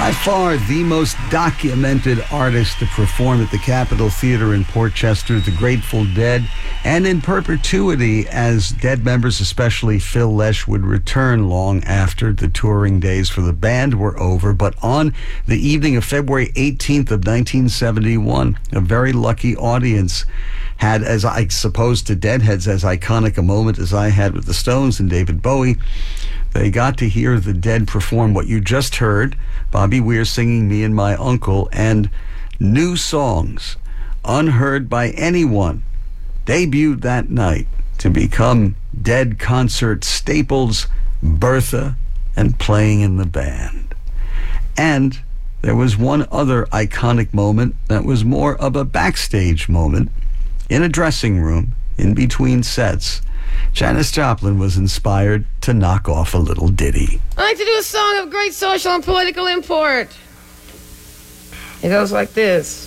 By far the most documented artist to perform at the Capitol Theater in Port Chester, the Grateful Dead, and in perpetuity as Dead members, especially Phil Lesh, would return long after the touring days for the band were over. But on the evening of February 18th of 1971, a very lucky audience had, as I suppose to Deadheads, as iconic a moment as I had with the Stones and David Bowie. They got to hear the Dead perform what you just heard, Bobby Weir singing Me and My Uncle, and new songs, unheard by anyone, debuted that night to become Dead concert staples, Bertha, and Playing in the Band. And there was one other iconic moment that was more of a backstage moment in a dressing room in between sets. Janis Joplin was inspired to knock off a little ditty. I like to do a song of great social and political import. It goes like this.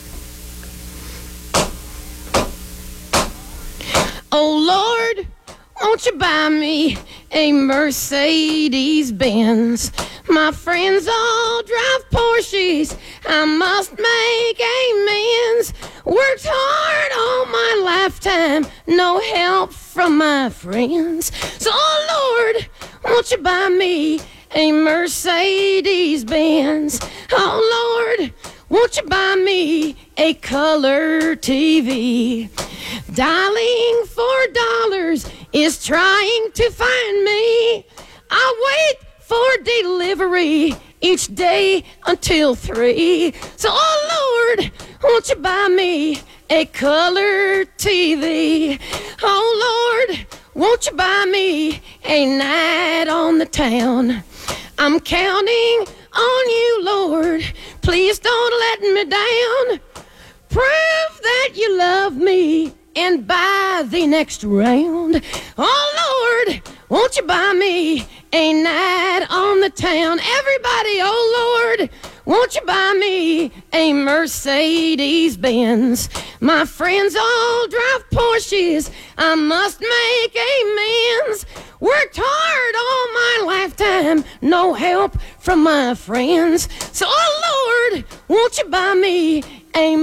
Oh Lord, won't you buy me a Mercedes-Benz? My friends all drive Porsches, I must make amends. Worked hard all my lifetime, no help from my friends. So, oh Lord, won't you buy me a Mercedes-Benz? Oh Lord, won't you buy me a color TV? Dialing $4 is trying to find me. I wait for delivery each day until 3. So, oh Lord, won't you buy me a color TV? Oh Lord, won't you buy me a night on the town? I'm counting on you, Lord. Please don't let me down. Prove that you love me and buy the next round. Oh Lord, won't you buy me a night on the town? Everybody, oh Lord, won't you buy me a Mercedes-Benz? My friends all drive Porsches, I must make amends. Worked hard all my lifetime, no help from my friends. So, oh Lord, won't you buy me a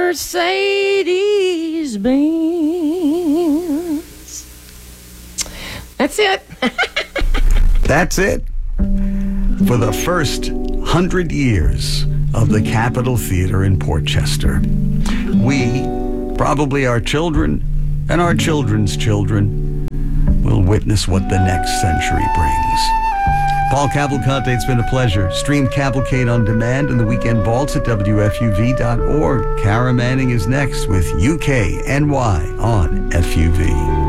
Mercedes-Benz? That's it. That's it. For the first 100 years of the Capitol Theater in Port Chester, we, probably our children and our children's children, will witness what the next century brings. Paul Cavalcante, it's been a pleasure. Stream Cavalcade on demand in the Weekend Vaults at WFUV.org. Cara Manning is next with UKNY on FUV.